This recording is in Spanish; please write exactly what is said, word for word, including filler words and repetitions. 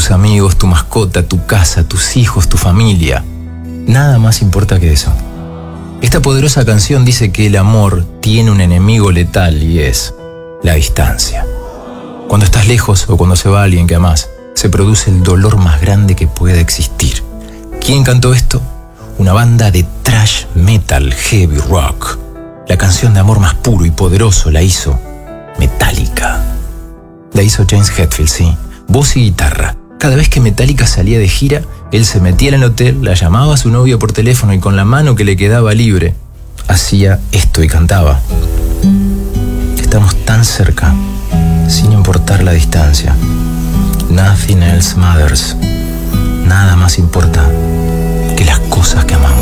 tus amigos, tu mascota, tu casa, tus hijos, tu familia. Nada más importa que eso. Esta poderosa canción dice que el amor tiene un enemigo letal y es la distancia. Cuando estás lejos o cuando se va alguien que amás, se produce el dolor más grande que puede existir. ¿Quién cantó esto? Una banda de thrash metal heavy rock. La canción de amor más puro y poderoso la hizo Metallica. La hizo James Hetfield, sí. Voz y guitarra. Cada vez que Metallica salía de gira, él se metía en el hotel, la llamaba a su novia por teléfono y con la mano que le quedaba libre, hacía esto y cantaba. Estamos tan cerca, sin importar la distancia. Nothing else matters. Nada más importa que las cosas que amamos.